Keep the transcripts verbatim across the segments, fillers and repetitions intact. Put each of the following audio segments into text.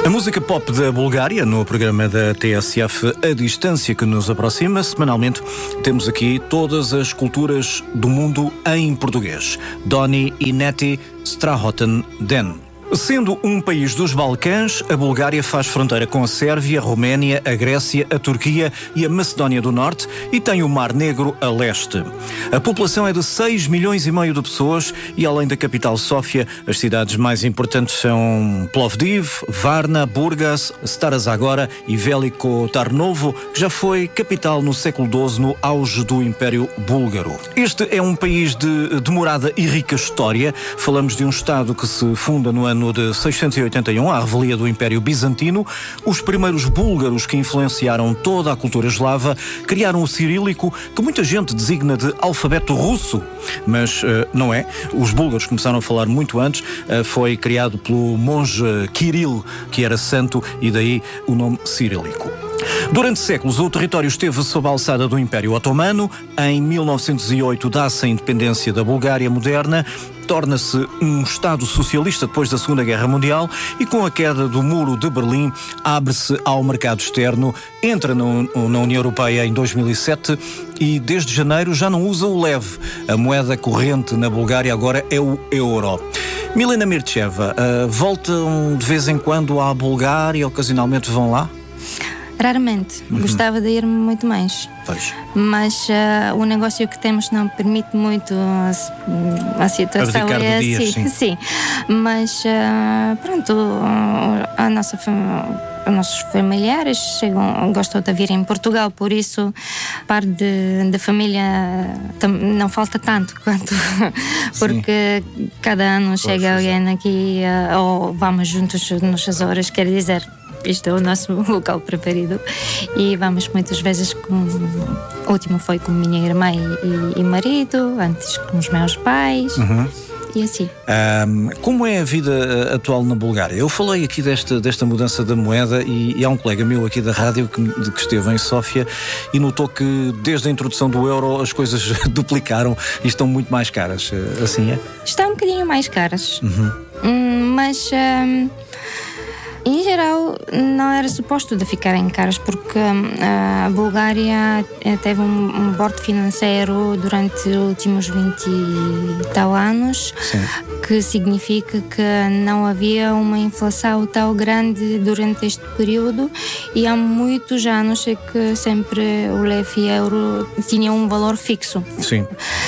A música pop da Bulgária, no programa da T S F A Distância que nos aproxima, semanalmente temos aqui todas as culturas do mundo em português. Doni i Neti Strahoten Den. Sendo um país dos Balcãs, a Bulgária faz fronteira com a Sérvia, a Roménia, a Grécia, a Turquia e a Macedónia do Norte e tem o Mar Negro a leste. A população é de seis milhões e meio de pessoas e, além da capital Sófia, as cidades mais importantes são Plovdiv, Varna, Burgas, Stara Zagora e Veliko Tarnovo, que já foi capital no século doze, no auge do Império Búlgaro. Este é um país de demorada e rica história. Falamos de um Estado que se funda no ano de seiscentos e oitenta e um, à revelia do Império Bizantino. Os primeiros búlgaros que influenciaram toda a cultura eslava criaram o cirílico, que muita gente designa de alfabeto russo, mas uh, não é. Os búlgaros começaram a falar muito antes. Uh, foi criado pelo monge Kirill, que era santo, e daí o nome cirílico. Durante séculos, o território esteve sob a alçada do Império Otomano. Em mil novecentos e oito dá-se a independência da Bulgária moderna, torna-se um Estado socialista depois da Segunda Guerra Mundial e, com a queda do Muro de Berlim, abre-se ao mercado externo, entra no, na União Europeia em dois mil e sete e desde janeiro já não usa o lev. A moeda corrente na Bulgária agora é o euro. Milena Mircheva, uh, voltam de vez em quando à Bulgária, ocasionalmente vão lá? Raramente. Uhum. Gostava de ir muito mais. Pois. Mas uh, o negócio que temos não permite muito a, a situação. Abdicar é de dias, assim. sim. Sim. Mas uh, pronto, a nossa os nossos familiares chegam, gostam de vir em Portugal, por isso parte de, de família não falta tanto quanto porque sim, cada ano pois chega alguém aqui uh, ou vamos juntos nas Açores, quer dizer, este é o nosso local preferido e vamos muitas vezes com... O último foi com minha irmã e, e marido, antes com os meus pais. Uhum. E assim. Um, como é a vida atual na Bulgária? Eu falei aqui desta, desta mudança da moeda e, e há um colega meu aqui da rádio que, que esteve em Sófia e notou que desde a introdução do euro as coisas duplicaram e estão muito mais caras. Assim é? Estão um bocadinho mais caras. Uhum. Hum, mas... Um... Em geral, não era suposto de ficarem caras, porque uh, a Bulgária teve um, um bordo financeiro durante os últimos vinte e tal anos, sim, que significa que não havia uma inflação tão grande durante este período e há muitos anos é que sempre o lev e euro tinham um valor fixo. Sim.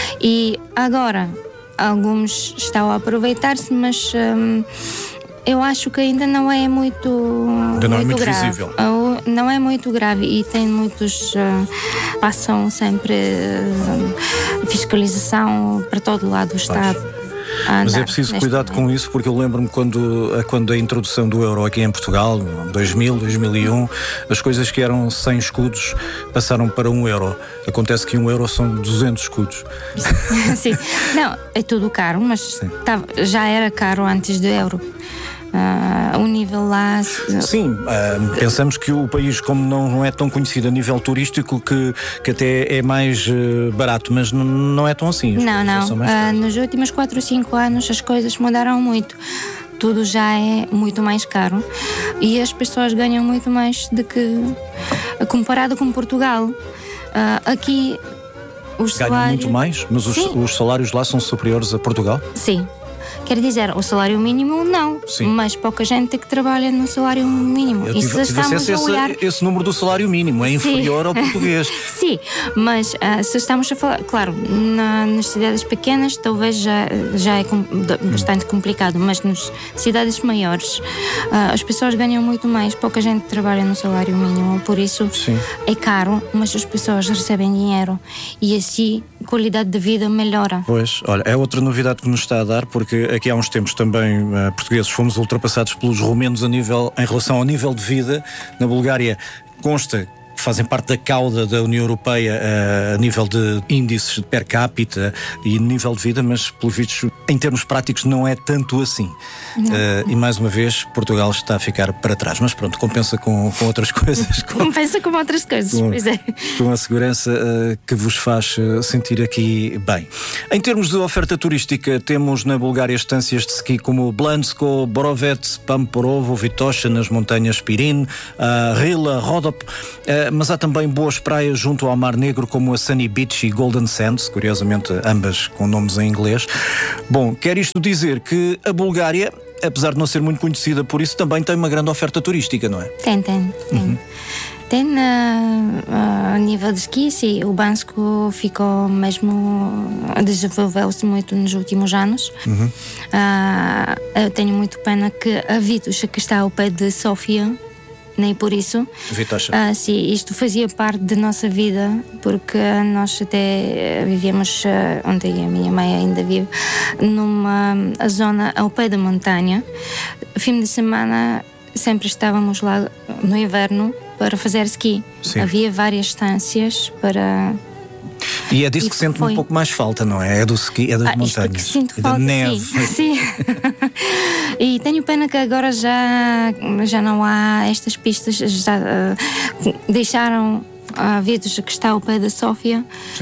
E agora, alguns estão a aproveitar-se, mas... Um, eu acho que ainda não é muito, ainda não muito, é muito grave. visível. Não é muito grave e tem muitos uh, passam sempre uh, fiscalização para todo lado do Estado. Mas é preciso cuidado com isso, porque eu lembro-me quando, quando a introdução do euro aqui em Portugal, dois mil, dois mil e um, as coisas que eram cem escudos passaram para um euro. Acontece que um euro são duzentos escudos. Sim, não, é tudo caro, mas tava, já era caro antes do euro. Uh, o nível lá... Sim, uh, pensamos que o país, como não, não é tão conhecido a nível turístico, que, que até é mais uh, barato, mas n- não é tão assim. Não, não. Uh, nos últimos quatro ou cinco anos as coisas mudaram muito. Tudo já é muito mais caro e as pessoas ganham muito mais do que comparado com Portugal. Uh, aqui os ganham salários... muito mais, mas os, os salários lá são superiores a Portugal? Sim. Quer dizer, o salário mínimo não, sim, mas pouca gente que trabalha no salário mínimo. Eu tive, tive acesso a olhar... esse, esse número do salário mínimo, é inferior sim, ao português. Sim, mas uh, se estamos a falar, claro, na, nas cidades pequenas talvez já, já é com, bastante hum. complicado, mas nas cidades maiores uh, as pessoas ganham muito mais, pouca gente trabalha no salário mínimo, por isso sim, é caro, mas as pessoas recebem dinheiro e assim a qualidade de vida melhora. Pois, olha, é outra novidade que nos está a dar, porque aqui há uns tempos também uh, portugueses fomos ultrapassados pelos romenos a nível, em relação ao nível de vida. Na Bulgária consta fazem parte da cauda da União Europeia uh, a nível de índices de per capita e nível de vida, mas, pelos vistos, em termos práticos, não é tanto assim. Uh, e, mais uma vez, Portugal está a ficar para trás. Mas pronto, compensa com, com outras coisas. Com, compensa com outras coisas, com, pois é. Com a segurança uh, que vos faz uh, sentir aqui bem. Em termos de oferta turística, temos na Bulgária estâncias de ski como Blansko, Borovets, Pamporovo, Vitocha, nas montanhas Pirin, uh, Rila, Rodop, uh, mas há também boas praias junto ao Mar Negro como a Sunny Beach e Golden Sands, curiosamente ambas com nomes em inglês. Bom, quer isto dizer que a Bulgária, apesar de não ser muito conhecida por isso, também tem uma grande oferta turística, não é? Tem, tem, tem. Uhum. Tem uh, uh, a nível de esqui, sim, o Bansko ficou mesmo, desenvolveu-se muito nos últimos anos. Uhum. Uh, eu tenho muito pena que a Vitocha, que está ao pé de Sofia, nem por isso. Vitocha. Uh, sim, isto fazia parte da nossa vida, porque nós até vivíamos, uh, onde a minha mãe ainda vive, numa zona ao pé da montanha. Fim de semana sempre estávamos lá no inverno para fazer ski. Sim. Havia várias estâncias para... E é disso e que sente foi... um pouco mais falta, não é? É do ski, é das ah, montanhas. Que sinto é falta, da neve. Sim. sim. E tenho pena que agora já, já não há estas pistas, já uh, deixaram a Vitocha, que está ao pé da Sofia,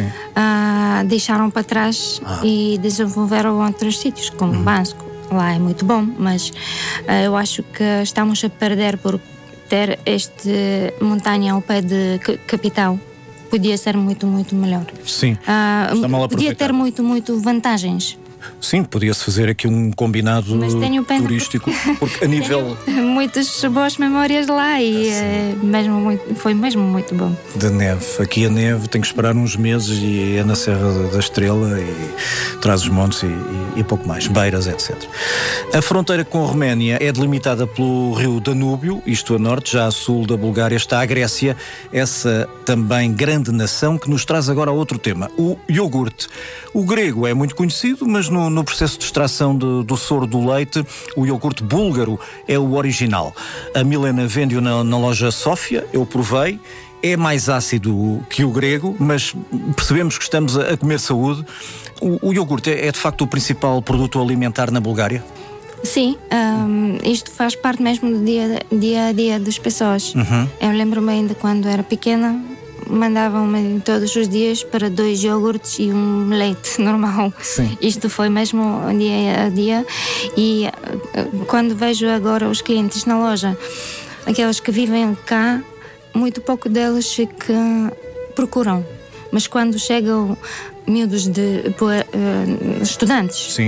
uh, deixaram para trás ah. e desenvolveram outros sítios, como uhum. Bansko. Lá é muito bom, mas uh, eu acho que estamos a perder por ter este montanha ao pé de capital. Podia ser muito, muito melhor. Sim, uh, está mal podia ter muito, muito vantagens. Sim, podia-se fazer aqui um combinado turístico, porque a nível... Muitas boas memórias lá e é mesmo muito, foi mesmo muito bom. Da neve. Aqui a neve tem que esperar uns meses e é na Serra da Estrela e traz os montes e, e, e pouco mais, Beiras, etcétera. A fronteira com a Roménia é delimitada pelo rio Danúbio, isto a norte, já a sul da Bulgária está a Grécia, essa também grande nação que nos traz agora a outro tema, o iogurte. O grego é muito conhecido, mas no, no processo de extração de, do soro do leite, o iogurte búlgaro é o original. A Milena vende-o na, na loja Sofia, eu provei, é mais ácido que o grego, mas percebemos que estamos a, a comer saúde. O, o iogurte é, é de facto o principal produto alimentar na Bulgária? Sim, um, isto faz parte mesmo do dia, dia a dia das pessoas. Uhum. Eu lembro-me ainda quando era pequena, mandavam-me todos os dias para dois iogurtes e um leite normal. Sim. Isto foi mesmo dia a dia. E quando vejo agora os clientes na loja, aqueles que vivem cá, muito pouco deles que procuram. Mas quando chegam miúdos de por, uh, estudantes Sim.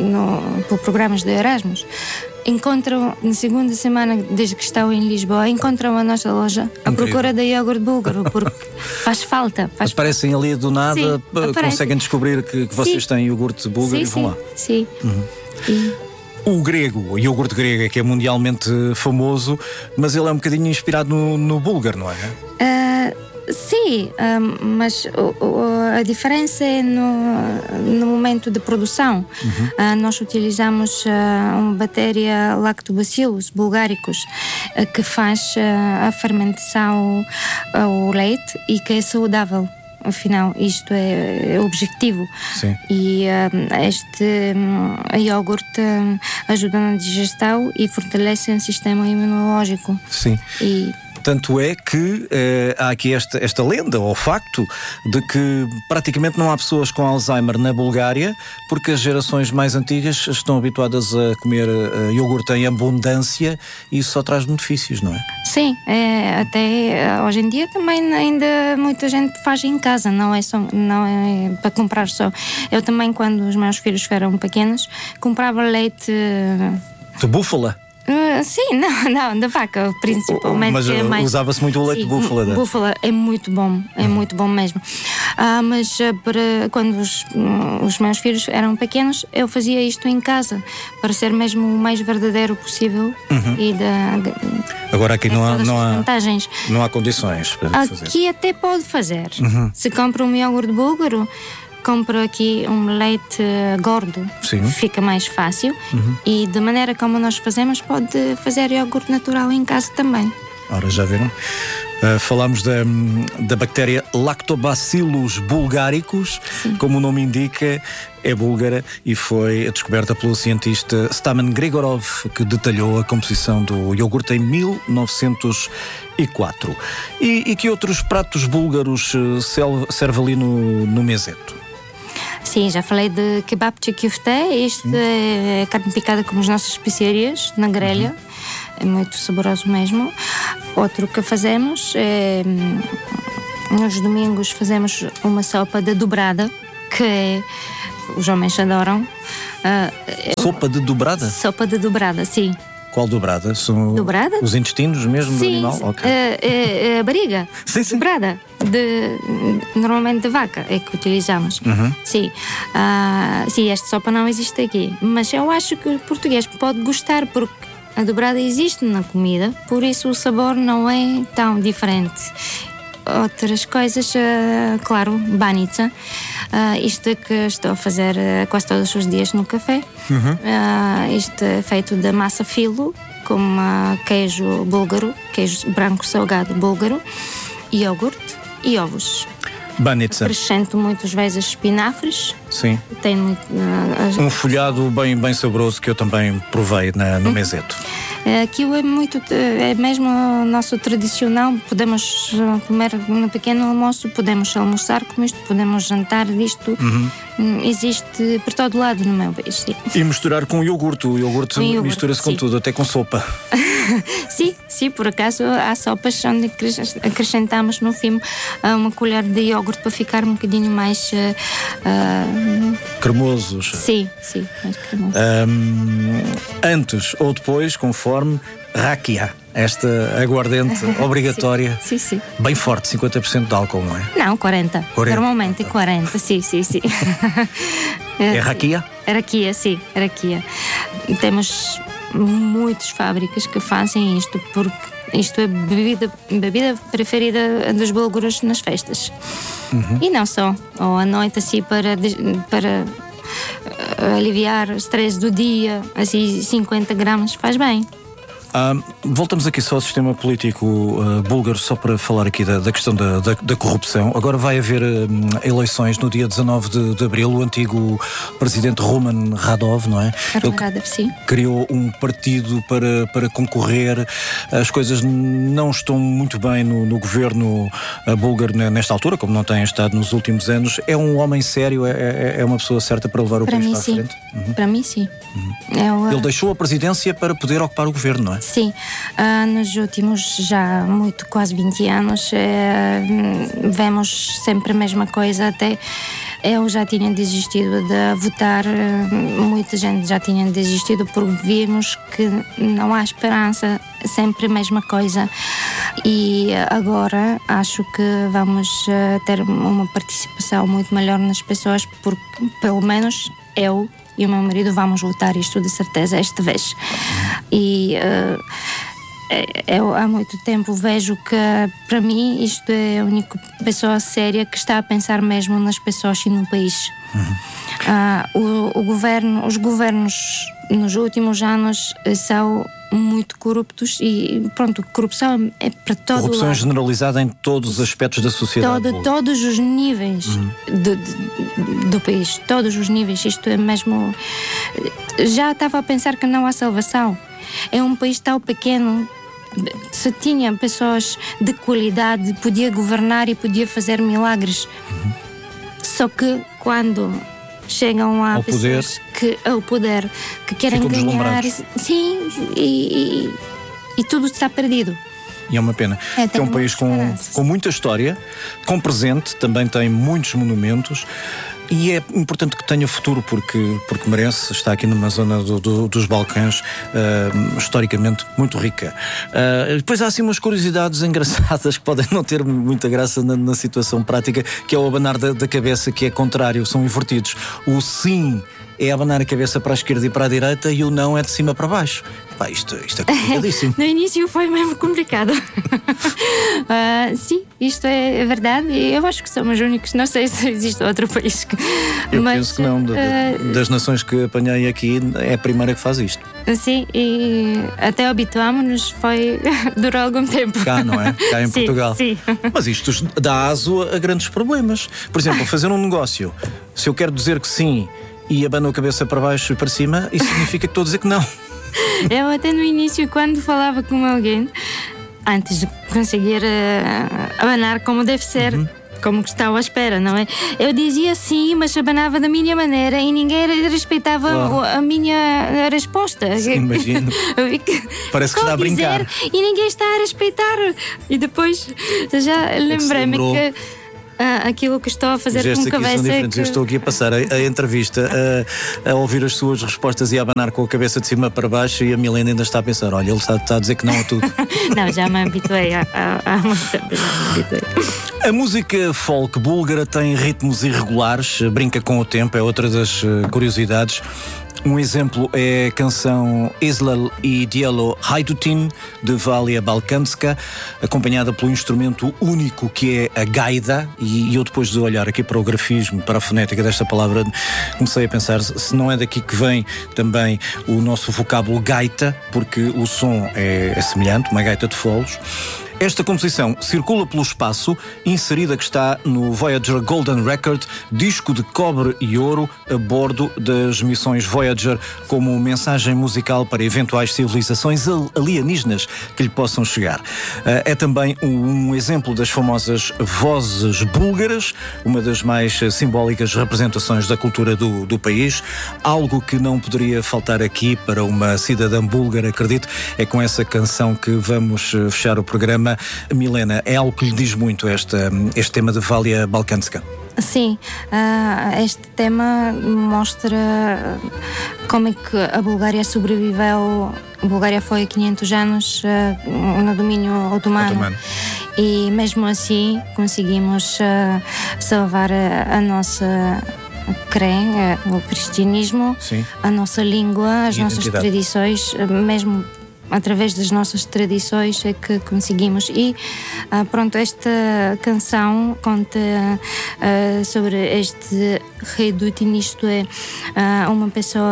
no, por programas de Erasmus, encontram na segunda semana desde que estão em Lisboa, encontram a nossa loja à procura de iogurte búlgaro, porque faz falta. Faz Aparecem ali do nada, sim, conseguem descobrir que, que vocês têm iogurte búlgaro sim, e vão sim, lá. Sim. Uhum. E... O grego, o iogurte grego, é que é mundialmente famoso, mas ele é um bocadinho inspirado no, no búlgaro, não é? Uh... Sim, um, mas o, o, a diferença é no, no momento de produção. Uhum. Uh, nós utilizamos uh, uma bactéria lactobacillus bulgáricos uh, que faz uh, a fermentação ao leite e que é saudável. Afinal, isto é, é o objetivo. Sim. E uh, este um, iogurte um, ajuda na digestão e fortalece o sistema imunológico. Sim. E tanto é que eh, há aqui esta, esta lenda, ou facto, de que praticamente não há pessoas com Alzheimer na Bulgária, porque as gerações mais antigas estão habituadas a comer uh, iogurte em abundância e isso só traz benefícios, não é? Sim, é, até hoje em dia também ainda muita gente faz em casa, não é, só, não é para comprar só. Eu também, quando os meus filhos eram pequenos, comprava leite... De búfala? Uh, sim, não, não, da vaca principalmente. Mas uh, mais... usava-se muito o leite sim, de búfala, né? Búfala é muito bom, é uhum. muito bom mesmo. Uh, mas uh, para, quando os, uh, os meus filhos eram pequenos, eu fazia isto em casa, para ser mesmo o mais verdadeiro possível. Uhum. E da, de, agora aqui não há, não, há, vantagens. não há condições para fazer. Aqui até pode fazer. Uhum. Se compra um iogurte búlgaro, compro aqui um leite gordo, sim. Fica mais fácil. Uhum. E da maneira como nós fazemos, pode fazer iogurte natural em casa também. Ora, já viram? Uh, falámos da, da bactéria Lactobacillus bulgaricus. Sim. Como o nome indica, é búlgara e foi descoberta pelo cientista Stamen Grigorov, que detalhou a composição do iogurte em mil novecentos e quatro. E, e que outros pratos búlgaros uh, serve ali no, no meseto? Sim, já falei de kebabchi kyfte. Isto hum. é carne picada com as nossas especiarias na grelha. Uhum. É muito saboroso mesmo. Outro que fazemos é, nos domingos fazemos uma sopa de dobrada, que é, os homens adoram. Uh, sopa de dobrada? Sopa de dobrada, sim. Qual dobrada? São dobrada? Os intestinos mesmo sim, do animal? Okay. É, é, é a barriga. Sim, sim. Dobrada. De, normalmente de vaca é que utilizamos. Uhum. Sim. Uh, sim, esta sopa não existe aqui. Mas eu acho que o português pode gostar porque a dobrada existe na comida, por isso o sabor não é tão diferente. Outras coisas, uh, claro, banitsa. Uh, isto é que estou a fazer uh, quase todos os dias no café. Uhum. Uh, isto é feito de massa filo, com uh, queijo búlgaro, queijo branco salgado búlgaro, iogurte e ovos. Banitsa. Acrescento muitas vezes espinafres. Sim. Tem muito, uh, um folhado bem, bem saboroso que eu também provei na, no meseto. Aquilo é muito, é mesmo nosso tradicional. Podemos comer no pequeno almoço, podemos almoçar com isto, podemos jantar disto. Uhum. Existe por todo lado no meu país. Sim. E misturar com o iogurte. O iogurte, iogurte mistura-se com tudo, até com sopa. Sim, sim, por acaso há sopas onde acrescentamos no fim uma colher de iogurte para ficar um bocadinho mais uh, uh, cremosos. Sim, sim, mais cremoso. Um, antes ou depois, conforme, rakia, esta aguardente obrigatória. Sim, sim, sim. Bem forte, cinquenta por cento de álcool, não é? Não, quarenta. quarenta. Normalmente quarenta, sim, sim, sim. É rakia? É rakia, sim, é rakia. Temos muitas fábricas que fazem isto porque isto é bebida, bebida preferida dos búlgaros nas festas. Uhum. E não só, ou à noite assim para, para aliviar o stress do dia, assim cinquenta gramas faz bem. Ah, voltamos aqui só ao sistema político uh, búlgaro, só para falar aqui da, da questão da, da, da corrupção. Agora vai haver uh, eleições no dia dezanove de, de abril. O antigo presidente Rumen Radov, não é? Ele Radov, sim. Criou um partido para, para concorrer. As coisas não estão muito bem no, no governo uh, búlgaro nesta altura, como não têm estado nos últimos anos. É um homem sério? É, é uma pessoa certa para levar o para país mim, para a sim. frente? Uhum. Para mim, sim. Uhum. Eu, Ele deixou a presidência para poder ocupar o governo, não é? Sim, uh, nos últimos já muito, quase vinte anos, uh, vemos sempre a mesma coisa. Até eu já tinha desistido de votar, uh, muita gente já tinha desistido porque vimos que não há esperança, sempre a mesma coisa. E agora acho que vamos uh, ter uma participação muito melhor nas pessoas, porque pelo menos eu e o meu marido vamos votar isto de certeza esta vez. E uh, eu há muito tempo vejo que para mim isto é a única pessoa séria que está a pensar mesmo nas pessoas e no país. Uhum. Uh, o, o governo, os governos nos últimos anos são muito corruptos e pronto, corrupção é para todo corrupção lado. generalizada em todos os aspectos da sociedade. Todo, todos os níveis uhum. do, do, do país, todos os níveis. Isto é mesmo. Já estava a pensar que não há salvação. É um país tão pequeno. Se tinha pessoas de qualidade, podia governar e podia fazer milagres. Uhum. Só que quando chegam a ao pessoas poder, que ao poder que querem ganhar, sim, e, e, e tudo está perdido. E é uma pena. É, é um país com, com muita história, com presente, também tem muitos monumentos. E é importante que tenha futuro porque, porque merece. Está aqui numa zona do, do, dos Balcãs uh, historicamente muito rica. Uh, depois há assim umas curiosidades engraçadas que podem não ter muita graça na, na situação prática, que é o abanar da, da cabeça, que é contrário, são invertidos. O sim é abanar a cabeça para a esquerda e para a direita e o não é de cima para baixo. Pá, isto, isto é complicadíssimo. No início foi mesmo complicado. uh, sim, isto é verdade e eu acho que somos únicos. Não sei se existe outro país que, Eu Mas, penso que não. De, uh, das nações que apanhei aqui, é a primeira que faz isto. Sim, e até habituámos-nos, foi durou algum tempo. Cá, não é? Cá em sim, Portugal. Sim. Mas isto dá aso a grandes problemas. Por exemplo, fazer um negócio. Se eu quero dizer que sim e abano a cabeça para baixo e para cima, isso significa que estou a dizer que não. Eu até no início, quando falava com alguém, antes de conseguir uh, abanar como deve ser, uhum. como que estava à espera, não é? Eu dizia sim, mas abanava da minha maneira e ninguém respeitava claro. a minha resposta. Sim, imagino. Parece que está a brincar. E ninguém está a respeitar. E depois já lembrei-me que ah, aquilo que estou a fazer com a cabeça. Que... Eu estou aqui a passar a, a entrevista a, a ouvir as suas respostas e a abanar com a cabeça de cima para baixo, e a Milena ainda está a pensar: olha, ele está, está a dizer que não a tudo. Não, já me habituei a, a, a muito tempo, já me habituei. A música folk búlgara tem ritmos irregulares, brinca com o tempo, é outra das curiosidades. Um exemplo é a canção Islal e Dielo Hajdutin, de Valia Balkanska, acompanhada pelo instrumento único que é a gaida. E eu, depois de olhar aqui para o grafismo, para a fonética desta palavra, comecei a pensar se não é daqui que vem também o nosso vocábulo gaita, porque o som é, é semelhante, uma gaita de foles. Esta composição circula pelo espaço, inserida que está no Voyager Golden Record, disco de cobre e ouro a bordo das missões Voyager, como mensagem musical para eventuais civilizações alienígenas que lhe possam chegar. É também um exemplo das famosas vozes búlgaras, uma das mais simbólicas representações da cultura do, do país. Algo que não poderia faltar aqui para uma cidadã búlgara, acredito, é com essa canção que vamos fechar o programa. Milena, é algo que lhe diz muito este, este tema de Valia Balkanska? Sim, uh, este tema mostra como é que a Bulgária sobreviveu. A Bulgária foi há quinhentos anos uh, no domínio otomano, otomano. E mesmo assim conseguimos uh, salvar a, a nossa crença, o cristianismo, Sim. a nossa língua, as nossas tradições, mesmo através das nossas tradições é que conseguimos. E uh, pronto, esta canção conta uh, sobre este Hajdutin, isto é, uh, uma pessoa,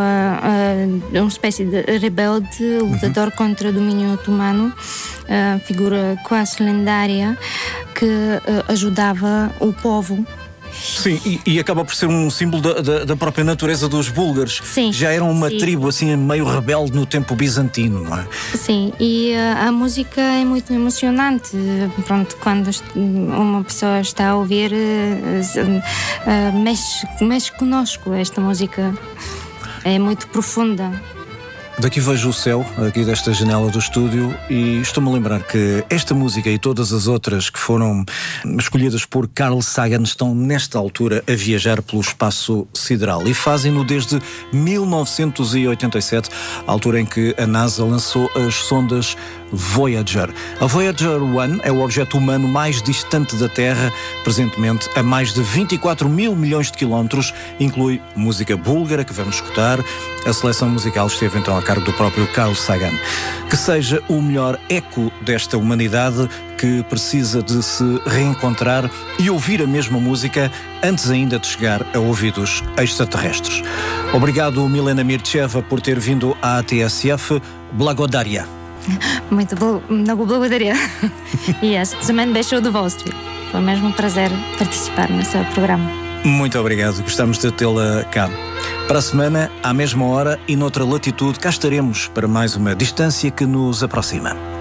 uh, uma espécie de rebelde, lutador uhum. contra o domínio otomano, uh, figura quase lendária que uh, ajudava o povo. Sim, e, e acaba por ser um símbolo da, da, da própria natureza dos búlgaros. Sim, já eram uma sim. tribo assim meio rebelde no tempo bizantino, não é? Sim, e uh, a música é muito emocionante. Pronto, quando uma pessoa está a ouvir, uh, uh, mexe, mexe conosco. Esta música é muito profunda. Daqui vejo o céu, aqui desta janela do estúdio, e estou-me a lembrar que esta música e todas as outras que foram escolhidas por Carl Sagan estão nesta altura a viajar pelo espaço sideral e fazem-no desde mil novecentos e oitenta e sete, a altura em que a NASA lançou as sondas Voyager. A Voyager um é o objeto humano mais distante da Terra, presentemente a mais de vinte e quatro mil milhões de quilómetros, inclui música búlgara que vamos escutar. A seleção musical esteve então a cargo do próprio Carl Sagan. Que seja o melhor eco desta humanidade que precisa de se reencontrar e ouvir a mesma música antes ainda de chegar a ouvidos extraterrestres. Obrigado, Milena Mircheva, por ter vindo à T S F. Blagodaria. Muito bom, много благодаря. E yes, também deixou do vostro. Foi mesmo um prazer participar nesse programa. Muito obrigado, gostamos de tê-la cá. Para a semana, à mesma hora e noutra latitude, cá estaremos para mais uma distância que nos aproxima.